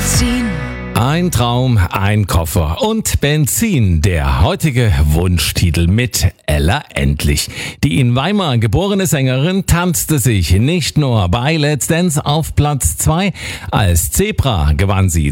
Benzin. Ein Traum, ein Koffer und Benzin. Der heutige Wunschtitel mit Ella Endlich. Die in Weimar geborene Sängerin tanzte sich nicht nur bei Let's Dance auf Platz 2, als Zebra gewann sie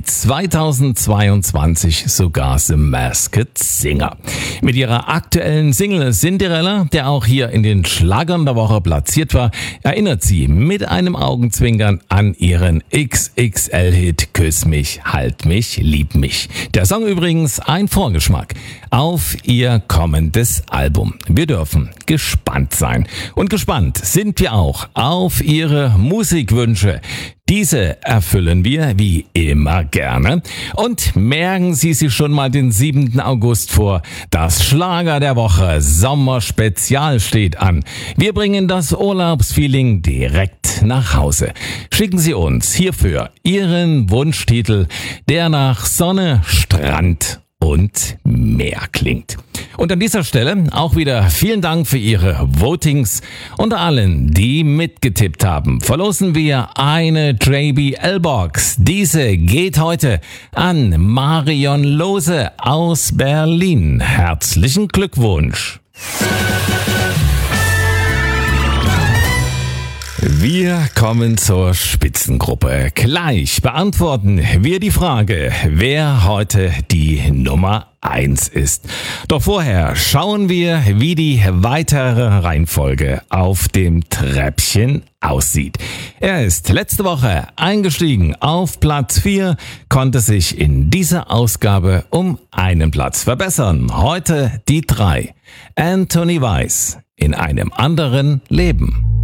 2022 sogar The Masked Singer. Mit ihrer aktuellen Single Cinderella, der auch hier in den Schlagern der Woche platziert war, erinnert sie mit einem Augenzwinkern an ihren XXL-Hit Küss mich, halt mich, lieb mich. Der Song übrigens ein Vorgeschmack auf ihr kommendes Album. Wir dürfen gespannt sein. Und gespannt sind wir auch auf ihre Musikwünsche. Diese erfüllen wir wie immer gerne. Und merken Sie sich schon mal den 7. August vor. Das Schlager der Woche Sommerspezial steht an. Wir bringen das Urlaubsfeeling direkt nach Hause. Schicken Sie uns hierfür Ihren Wunschtitel, der nach Sonne, Strand und Meer klingt. Und an dieser Stelle auch wieder vielen Dank für Ihre Votings. Unter allen, die mitgetippt haben, verlosen wir eine JBL-Box. Diese geht heute an Marion Lose aus Berlin. Herzlichen Glückwunsch! Wir kommen zur Spitzengruppe. Gleich beantworten wir die Frage, wer heute die Nummer 1 ist. Doch vorher schauen wir, wie die weitere Reihenfolge auf dem Treppchen aussieht. Er ist letzte Woche eingestiegen auf Platz 4, konnte sich in dieser Ausgabe um einen Platz verbessern. Heute die 3. Anthony Weiss in einem anderen Leben.